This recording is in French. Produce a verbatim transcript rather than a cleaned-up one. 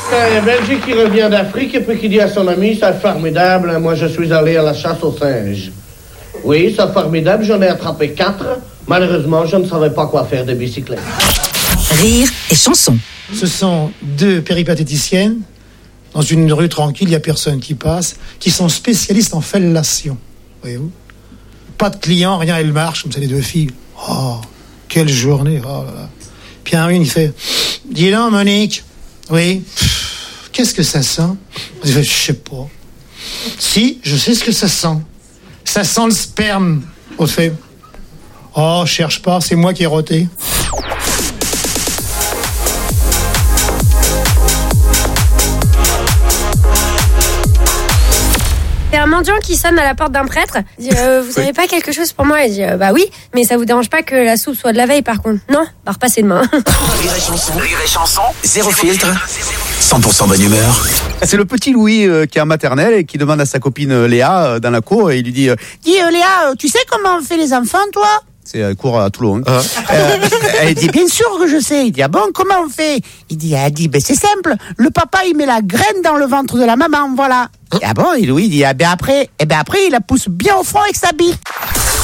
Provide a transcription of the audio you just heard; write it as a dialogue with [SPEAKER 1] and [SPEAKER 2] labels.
[SPEAKER 1] C'est un Belge qui revient d'Afrique et puis qui dit à son ami, c'est formidable, moi je suis allé à la chasse aux singes. Oui, c'est formidable, j'en ai attrapé quatre. Malheureusement, je ne savais pas quoi faire des bicyclettes.
[SPEAKER 2] Rire et chanson.
[SPEAKER 3] Ce sont deux péripatéticiennes, dans une rue tranquille, il n'y a personne qui passe, qui sont spécialistes en fellation. Voyez-vous ? Pas de clients, rien, elles marchent, comme ça, les deux filles. Oh, quelle journée. Oh là là. Puis un, une, il fait, dis donc, Monique, oui, pff, qu'est-ce que ça sent ? Elle fait, je sais pas. Si, je sais ce que ça sent. Ça sent le sperme. On fait, oh, cherche pas, c'est moi qui ai roté.
[SPEAKER 4] C'est un mendiant qui sonne à la porte d'un prêtre. Il dit, euh, vous avez pas quelque chose pour moi ? Il dit, euh, bah oui, mais ça vous dérange pas que la soupe soit de la veille par contre ? Non, bah repassez demain.
[SPEAKER 2] Rire et chanson. Rire et chanson. Zéro filtre. cent pour cent bonne humeur.
[SPEAKER 5] C'est le petit Louis euh, qui est en maternelle et qui demande à sa copine euh, Léa euh, dans la cour et il lui dit euh,
[SPEAKER 6] Dis euh, Léa, tu sais comment on fait les enfants, toi ?
[SPEAKER 5] c'est euh, cours à Toulon.
[SPEAKER 6] Euh, elle dit bien sûr que je sais. Il dit ah bon, comment on fait ? Il dit elle dit ben c'est simple. Le papa il met la graine dans le ventre de la maman, voilà. Et ah bon, et Louis dit ah ben après, et ben après il la pousse bien au fond avec sa bite.